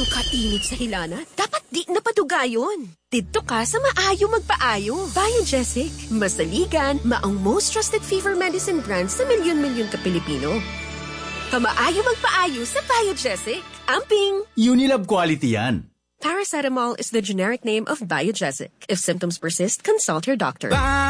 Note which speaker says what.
Speaker 1: Ang kainit sa hilana. Dapat di napaduga yun. Dito ka sa maayo magpaayo. Biogesic. Masaligan, maong most trusted fever medicine brand sa milyon-milyon ka Pilipino. Pamaayo magpaayo sa Biogesic. Amping!
Speaker 2: Unilab quality yan.
Speaker 1: Paracetamol is the generic name of Biogesic. If symptoms persist, consult your doctor.